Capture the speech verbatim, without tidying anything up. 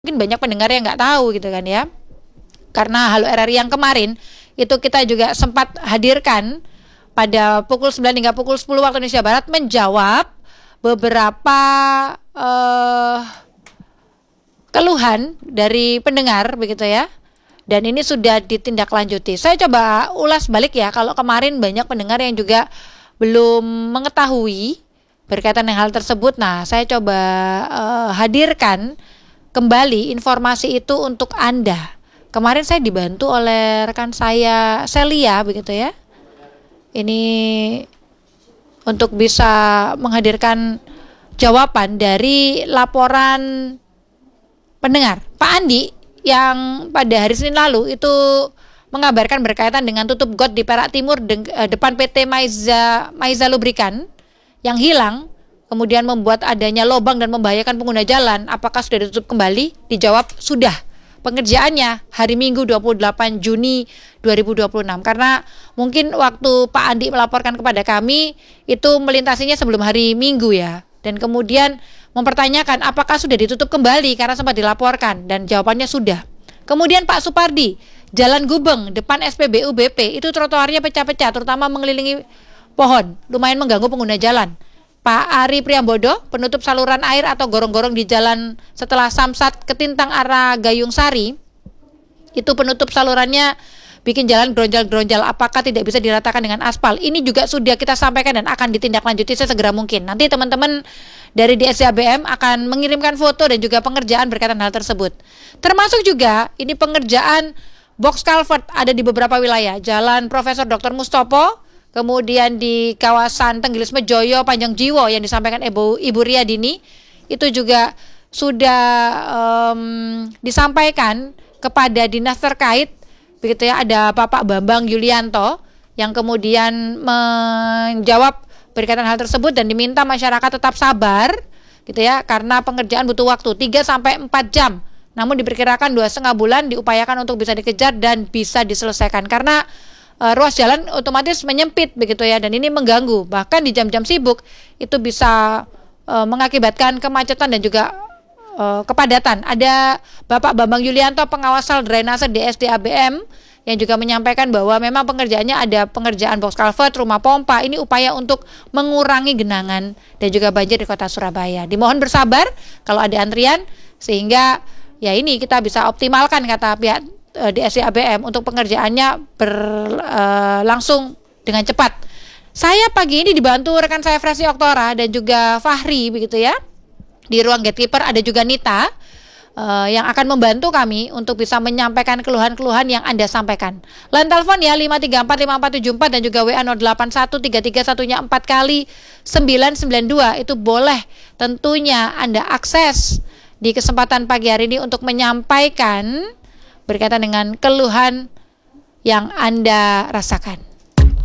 Mungkin banyak pendengar yang nggak tahu gitu kan ya. Karena Halo R R I yang kemarin itu kita juga sempat hadirkan pada pukul sembilan hingga pukul sepuluh waktu Indonesia Barat menjawab beberapa uh, keluhan dari pendengar begitu ya. Dan ini sudah ditindaklanjuti. Saya coba ulas balik ya, kalau kemarin banyak pendengar yang juga belum mengetahui berkaitan dengan hal tersebut. Nah, saya coba uh, hadirkan kembali informasi itu untuk Anda. Kemarin saya dibantu oleh rekan saya Celia begitu ya. Ini untuk bisa menghadirkan jawaban dari laporan pendengar. Pak Andi yang pada hari Senin lalu itu mengabarkan berkaitan dengan tutup got di Perak Timur de- depan P T Maiza Maiza Lubrikan yang hilang, kemudian membuat adanya lubang dan membahayakan pengguna jalan. Apakah sudah ditutup kembali? Dijawab sudah. Pengerjaannya hari Minggu dua puluh delapan Juni dua ribu dua puluh enam. Karena mungkin waktu Pak Andi melaporkan kepada kami itu melintasinya sebelum hari Minggu ya. Dan kemudian mempertanyakan apakah sudah ditutup kembali karena sempat dilaporkan, dan jawabannya sudah. Kemudian Pak Supardi, Jalan Gubeng depan S P B U B P itu trotoarnya pecah-pecah, terutama mengelilingi pohon, lumayan mengganggu pengguna jalan. Pak Ari Priambodo, penutup saluran air atau gorong-gorong di jalan setelah Samsat Ketintang arah Gayung Sari, itu penutup salurannya bikin jalan geronjal-geronjal. Apakah tidak bisa diratakan dengan aspal? Ini juga sudah kita sampaikan dan akan ditindaklanjuti sesegera mungkin. Nanti teman-teman dari D S D A B M akan mengirimkan foto dan juga pengerjaan berkaitan hal tersebut. Termasuk juga ini pengerjaan box culvert ada di beberapa wilayah. Jalan Profesor Doktor Mustopo, kemudian di kawasan Tenggilis Mejoyo, Panjang Jiwo yang disampaikan Ibu, Ibu Riyadini, itu juga sudah um, disampaikan kepada dinas terkait. Begitu ya, ada Bapak Bambang Yulianto yang kemudian menjawab berkaitan hal tersebut dan diminta masyarakat tetap sabar gitu ya, karena pengerjaan butuh waktu tiga sampai empat jam. Namun diperkirakan dua setengah bulan diupayakan untuk bisa dikejar dan bisa diselesaikan karena uh, ruas jalan otomatis menyempit begitu ya, dan ini mengganggu. Bahkan di jam-jam sibuk itu bisa uh, mengakibatkan kemacetan dan juga Uh, kepadatan. Ada Bapak Bambang Yulianto, pengawasal drainase D S D A B M, yang juga menyampaikan bahwa memang pengerjaannya ada pengerjaan box culvert, rumah pompa. Ini upaya untuk mengurangi genangan dan juga banjir di kota Surabaya. Dimohon bersabar kalau ada antrian, sehingga ya ini kita bisa optimalkan kata pihak uh, D S D A B M untuk pengerjaannya berlangsung uh, dengan cepat. Saya pagi ini dibantu rekan saya Fresi Oktora dan juga Fahri begitu ya. Di ruang gatekeeper ada juga Nita uh, yang akan membantu kami untuk bisa menyampaikan keluhan-keluhan yang Anda sampaikan. Line telepon ya lima tiga empat lima empat tujuh empat dan juga W A nol delapan satu tiga tiga satu-nya empat kali sembilan sembilan dua. Itu boleh tentunya Anda akses di kesempatan pagi hari ini untuk menyampaikan berkaitan dengan keluhan yang Anda rasakan.